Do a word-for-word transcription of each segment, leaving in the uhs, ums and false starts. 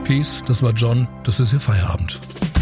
Peace, das war John, das ist Ihr Feierabend.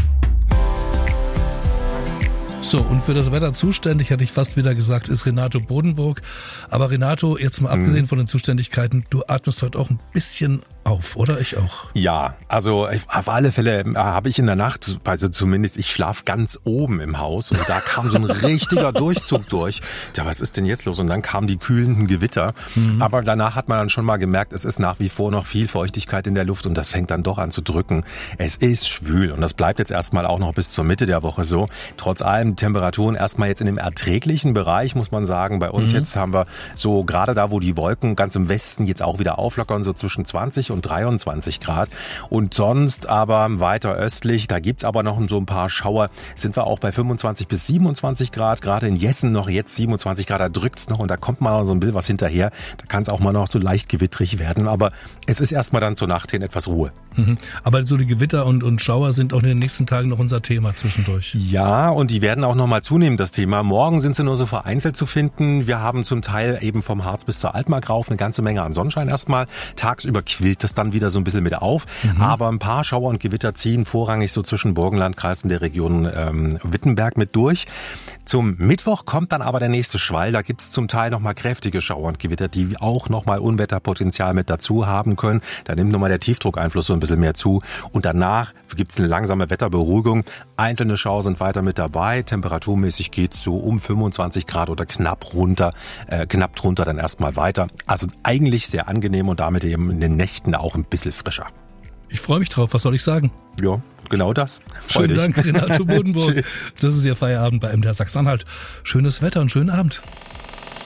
So, und für das Wetter zuständig, hätte ich fast wieder gesagt, ist Renato Bodenburg. Aber Renato, jetzt mal abgesehen hm. von den Zuständigkeiten, du atmest heute auch ein bisschen auf, oder? Ich auch. Ja, also auf alle Fälle habe ich in der Nacht, also zumindest ich schlafe ganz oben im Haus und da kam so ein richtiger Durchzug durch. Ja, was ist denn jetzt los? Und dann kamen die kühlenden Gewitter. Mhm. Aber danach hat man dann schon mal gemerkt, es ist nach wie vor noch viel Feuchtigkeit in der Luft und das fängt dann doch an zu drücken. Es ist schwül und das bleibt jetzt erstmal auch noch bis zur Mitte der Woche so. Trotz allem Temperaturen erstmal jetzt in dem erträglichen Bereich, muss man sagen. Bei uns mhm. jetzt haben wir so gerade da, wo die Wolken ganz im Westen jetzt auch wieder auflockern, so zwischen zwanzig und dreiundzwanzig Grad. Und sonst aber weiter östlich, da gibt's aber noch so ein paar Schauer, sind wir auch bei fünfundzwanzig bis siebenundzwanzig Grad. Gerade in Jessen noch jetzt siebenundzwanzig Grad, da drückt's noch und da kommt mal so ein bisschen was hinterher. Da kann es auch mal noch so leicht gewittrig werden. Aber es ist erstmal dann zur Nacht hin etwas Ruhe. Mhm. Aber so die Gewitter und, und Schauer sind auch in den nächsten Tagen noch unser Thema zwischendurch. Ja, und die werden auch noch mal zunehmen, das Thema. Morgen sind sie nur so vereinzelt zu finden. Wir haben zum Teil eben vom Harz bis zur Altmark rauf eine ganze Menge an Sonnenschein erstmal. Tagsüber quillt das dann wieder so ein bisschen mit auf. Mhm. Aber ein paar Schauer und Gewitter ziehen vorrangig so zwischen Burgenlandkreis und der Region ähm, Wittenberg mit durch. Zum Mittwoch kommt dann aber der nächste Schwall. Da gibt's zum Teil nochmal kräftige Schauer und Gewitter, die auch nochmal Unwetterpotenzial mit dazu haben können. Da nimmt nochmal der Tiefdruckeinfluss so ein bisschen mehr zu. Und danach gibt's eine langsame Wetterberuhigung. Einzelne Schauer sind weiter mit dabei. Temperaturmäßig geht's so um fünfundzwanzig Grad oder knapp runter, äh, knapp drunter dann erstmal weiter. Also eigentlich sehr angenehm und damit eben in den Nächten auch ein bisschen frischer. Ich freue mich drauf, was soll ich sagen? Ja, genau das. Freu Schönen dich. Dank, Renato Bodenburg. Das ist Ihr Feierabend bei M D R Sachsen-Anhalt. Schönes Wetter und schönen Abend.